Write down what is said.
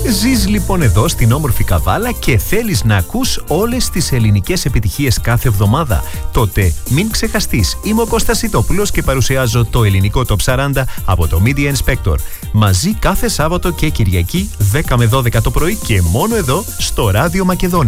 Ζεις λοιπόν εδώ στην όμορφη Καβάλα και θέλεις να ακούς όλες τις ελληνικές επιτυχίες κάθε εβδομάδα? Τότε μην ξεχαστείς. Είμαι ο Κώστας Ιτόπουλος και παρουσιάζω το ελληνικό Top 40 από το Media Inspector. Μαζί κάθε Σάββατο και Κυριακή 10 με 12 το πρωί και μόνο εδώ στο Ράδιο Μακεδόνια.